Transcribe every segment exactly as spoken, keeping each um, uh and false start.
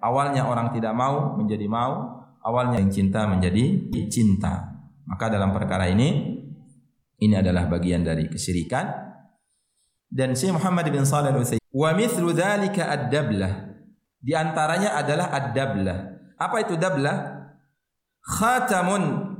awalnya orang tidak mau menjadi mau, awalnya yang cinta menjadi cinta. Maka dalam perkara ini, ini adalah bagian dari kesyirikan. Dan Syekh Muhammad bin Shalih Al-Utsaimin, wa mithlu dzalika ad-dablah. Di antaranya adalah ad-dablah. Apa itu dablah? Khatamun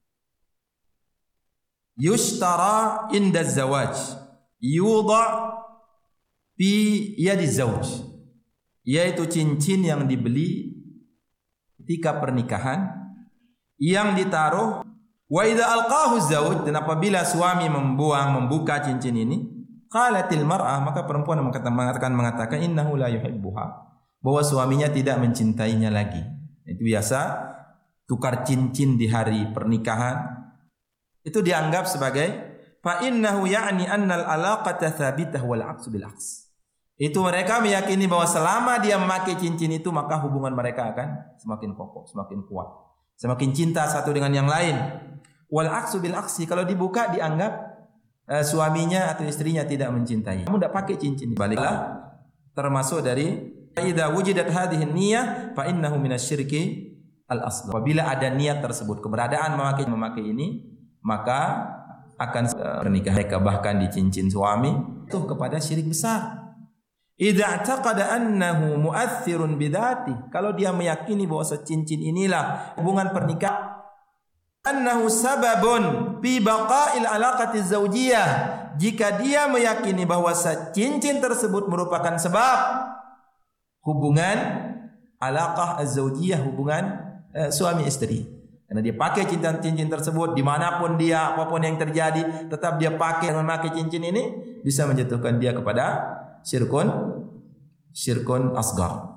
yushtara inda zawaj yudha fi yadi zawj, yaitu cincin yang dibeli ketika pernikahan yang ditaruh, wa idza alqahu zawj, dan apabila suami membuang membuka cincin ini, qalatil mar'ah, maka perempuan mengatakan mengatakan innahu la yuhibbuha, bahwa suaminya tidak mencintainya lagi. Itu biasa tukar cincin di hari pernikahan, itu dianggap sebagai fa innahu ya'ni annal alaqata thabitah wal 'aqsu bil 'aqs. Itu mereka meyakini bahwa selama dia memakai cincin itu maka hubungan mereka akan semakin kokoh, semakin kuat, semakin cinta satu dengan yang lain. Wal 'aqsu bil 'aqsi, kalau dibuka dianggap uh, suaminya atau istrinya tidak mencintai. Kamu tidak pakai cincin. Baliklah termasuk dari idza wujidat hadhihi niyyah fa innahu minasyirki al-asghar. Apabila ada niat tersebut, keberadaan memakai memakai ini, maka akan pernikahan mereka bahkan di cincin suami itu kepada syirik besar. Idza taqada annahu mu'athirun bidzati, kalau dia meyakini bahwa cincin inilah hubungan pernikahan, annahu sababun fi baqa'il alaqati zaujiyah, jika dia meyakini bahwa cincin tersebut merupakan sebab hubungan alaqah az-zaujiyah, hubungan Uh, suami istri, karena dia pakai cincin-cincin tersebut dimanapun dia, apapun yang terjadi, tetap dia pakai memakai cincin ini, bisa menjatuhkan dia kepada syirkun syirkun asgar.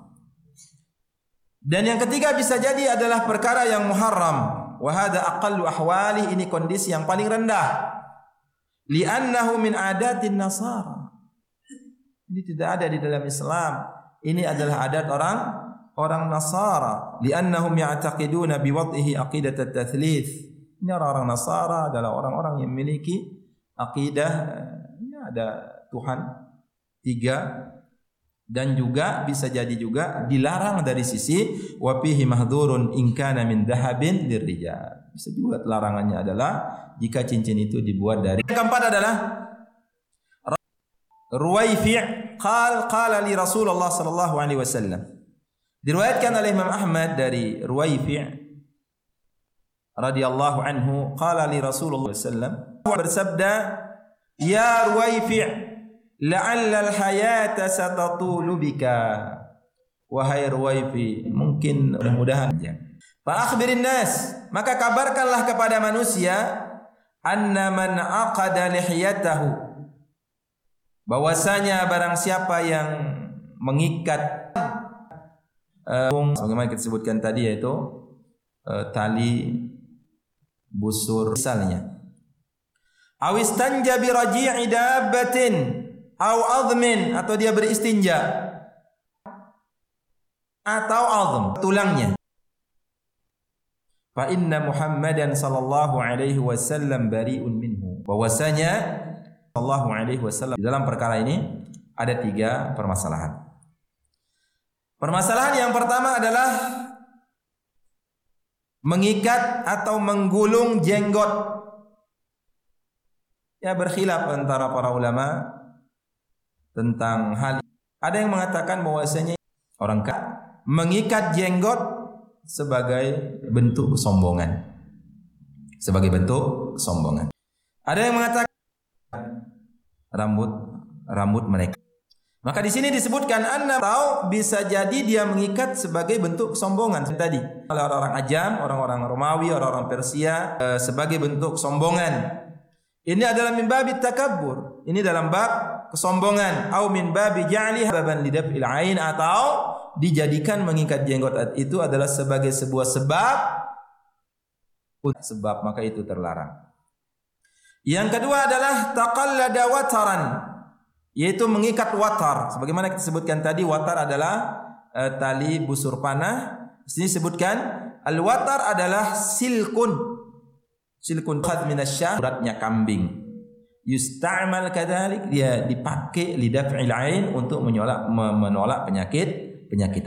Dan yang ketiga bisa jadi adalah perkara yang muharram, wa hadza aqallu ahwali, ini kondisi yang paling rendah, li'annahu min adatin nasara, ini tidak ada di dalam Islam, ini adalah adat orang orang Nasara, li'annahum ya'taqiduna biwad'ihi aqidat at-tatslits. Ini orang-orang Nasara adalah orang-orang yang memiliki akidah ini ada Tuhan tiga, dan juga bisa jadi juga dilarang dari sisi wa fihi mahdhurun in kana min dhahabin lirrijal. Bisa juga larangannya adalah jika cincin itu dibuat dari. Yang keempat adalah Ruwaifi' qala qala li Rasulullah sallallahu alaihi wasallam. Diriwayatkan oleh Imam Ahmad dari Ruwaifi' radhiyallahu anhu, qala li Rasulullah sallallahu alaihi wasallam, bersabda, ya Ruwaifi' la'alla al-hayata satatulu bika, wahai Ruwaifi', mungkin mudah-mudahan aja, fa akhbirin nas, maka kabarkanlah kepada manusia, anna man aqada lihiyatahu, bahwasanya barang siapa yang mengikat Uh, sebagaimana kita sebutkan tadi, yaitu uh, tali busur misalnya, awistanja bi raji'i dabbatin aw admin, atau dia beristinja atau azm, tulangnya, fa inna Muhammadan sallallahu alaihi wasallam bari'un minhu, bahwasanya sallallahu alaihi wasallam, dalam perkara ini ada tiga permasalahan. Permasalahan yang pertama adalah mengikat atau menggulung jenggot. Ya, berkhilaf antara para ulama tentang hal ini. Ada yang mengatakan bahwasanya orang kafir mengikat jenggot sebagai bentuk kesombongan. Sebagai bentuk kesombongan. Ada yang mengatakan rambut rambut mereka. Maka di sini disebutkan anna, atau bisa jadi dia mengikat sebagai bentuk kesombongan tadi. Oleh orang-orang Ajam, orang-orang Romawi, orang-orang Persia, eh, sebagai bentuk kesombongan. Ini adalah min babi takabbur. Ini dalam bab kesombongan. Au min babi ja'li baban lidaf'il ain, atau dijadikan mengikat jenggot itu adalah sebagai sebuah sebab sebab maka itu terlarang. Yang kedua adalah taqallada wataran, yaitu mengikat watar. Sebagaimana kita sebutkan tadi, watar adalah uh, tali busur panah. Di sini sebutkan al-watar adalah silkun. Silkun khad minasyah, uratnya kambing. Yusta'mal kadzalik, dia dipakai lidaf'il ain, untuk menolak menolak penyakit penyakit